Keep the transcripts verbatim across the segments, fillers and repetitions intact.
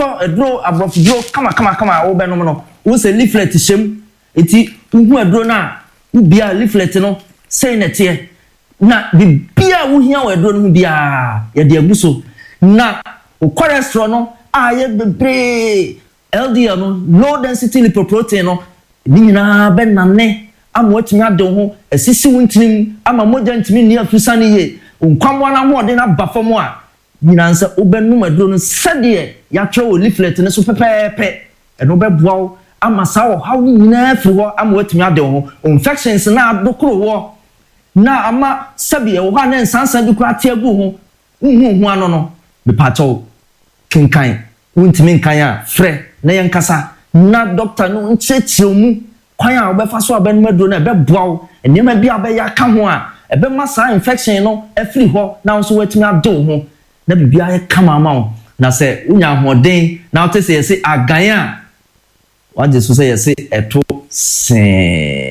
edro edro abrofdro kama kama kama wo benom no wo se leaflet hyem enti uhu edro na ubia leaflet no sei na tie na bibia wo hia wo edro no bia ye de aguso na o cholesterol no aye bebre L D L no low density lipoprotein no ni nyina be nane amwatimi ade ho esisi wontinim ama moja ntimi ni afisa ni ye nkwamwa na ho de na bafamo a nyina nsa obenum aduro no sade ya twa leaflet ne so pepepe eno be boawo ama sawo how ni nyina afiri ho amwatimi ade ho infections na adokoro ho na ama sabi e wo ha na nsansa bi kura te agu ho hu hu ano no be pacho kinkan wontimin nkan a frɛ na yankasa na doctor no ncheche mu kwan a obefa so abenum aduro na be boawo enema bi abeya ka ho a ebe masa infection no afiri ho na so watimi ade ho na bibia ye kama ma na se unya hoden na o te se yesi agan a wa je so se yesi eto se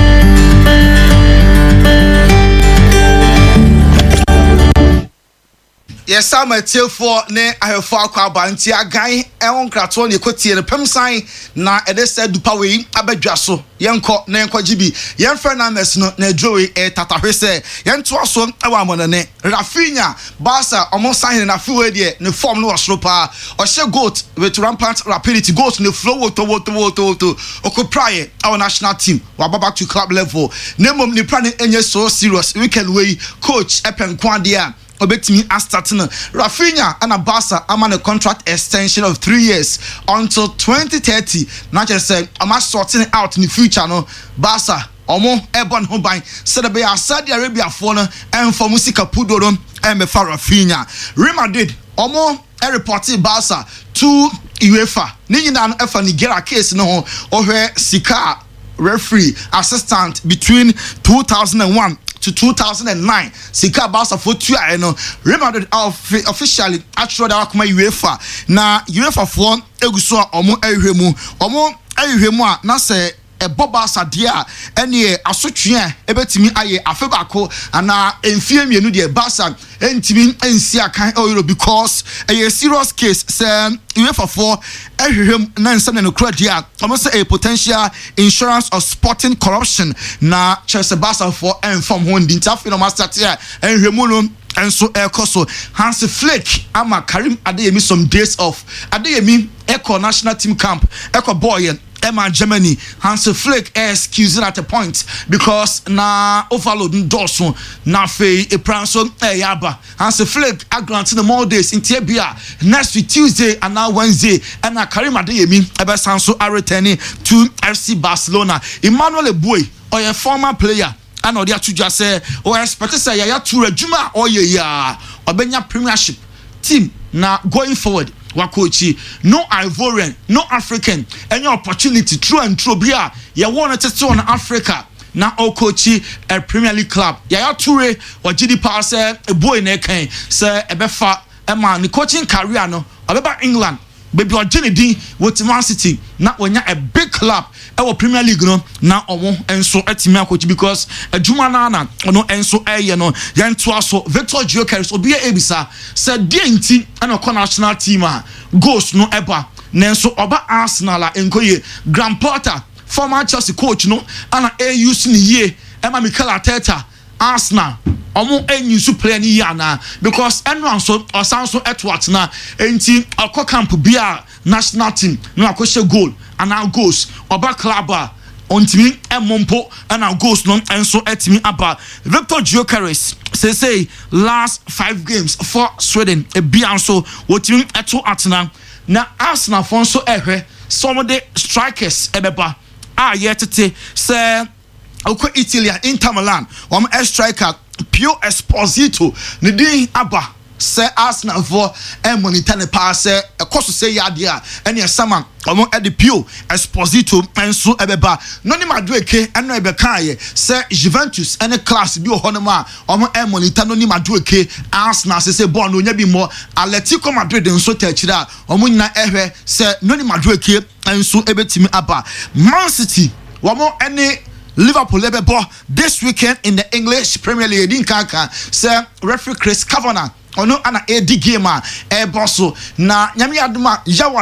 Yes, I'm a tear for ne I have far kwabanti agan ehon krato ne kotie ne pemsan na ede se dupa we abadwaso yenko na yenko gibi yen Fernandes no na Joey e tatahwese yen to aso e wa monane Rafinha Barca omo sign na fi we de ne form no wasro pa o she goat with rampant rapidity goat ne flow woto woto woto woto okoprai our national team wa back to club level nemom ni plan enye so serious weekend we coach Epen Kwandia obetimi astartna Rafinha and Barca amana contract extension of three years until twenty thirty. Not just say I'm sorting out in the future no Barca omo ebon ho ban said be Saudi Arabia for no and for Musika Pudoro and me Rafinha. Real Madrid omo e reported Barca to UEFA. Ni nyina no efa Nigeria case no ohwe sika referee assistant between two thousand one to two thousand nine. Sika Barca for two I know. Real Madrid officially actually that come UEFA. Na UEFA for eguso omo ehwemu. Omo ehwemu a na se e boba sadia ene asotwe ebetimi aye afebako ana emfie mienu de Barca entimi ensi akan euro because a serious case say UEFA for ehwem na nsem na nokra dia omo say a potential insurance of sporting corruption na Chelsea Barca for inform ho ndi ntafi no master tia ehwemu no enso ekoso Hansi Flick ama Karim Adeyemi some days off Adeyemi eco national team camp eco boy Emma Germany Hansi Flick excusing at a point because na overloading doso na fe e pranso e yaba Hansi Flick a granting the more days in Tibia next week Tuesday and now Wednesday and na Karim Adeyemi ebe sanso are returning to F C Barcelona. Emmanuel Eboue or a former player and or to just say or expect say ya to rejuma or ya obenya premiership team na going forward wakochi no Ivorian no African any opportunity true and true bia ya want to stay on Africa na okochi a Premier League club ya ya Toure or G D Power say a boy na kan say ebefa e ma ni coaching career no obeba England baby or Jenny D with Man City na wonya a big club our Premier League no na omo enso etimi akochi because adwuma na na no enso eye no yan to aso Victor Gyökeres obi e ebisa said die nti na ko national team a goals no eba nenso oba Arsenal a enkoye Graham Potter former Chelsea coach no ana A U C ni ye ema Mikel Arteta Arsenal omo enyi su player ni yana because enwan so osanso etwat na enti akọ camp bia national team no akọhye goal ana goals oba club a ontimi emompo ana goals no enso etimi aba Victor Gyökeres say say last five games for Sweden e bia so wotimi eto atena na Arsenal for so ehwe some of the strikers ebeba a yetete say okwa Italy Inter Milan one striker Pio Esposito ne din aba say Arsenal for e monitor ne pa say e koso say yade a ene sama omo e de Pio Esposito enso ebeba no ni madueke eno ebeka say Juventus ene class bi ohonoma omo e monitor no ni madueke Arsenal say say ball no nya bi mo Atletico Madrid enso techira omo nyina ehwe say no ni madueke enso ebetimi aba Man City womo ene Liverpool lebebo this weekend in the English Premier League din kanka say referee Chris Kavanagh ono ana A D game a e bosso na nyame adoma yawa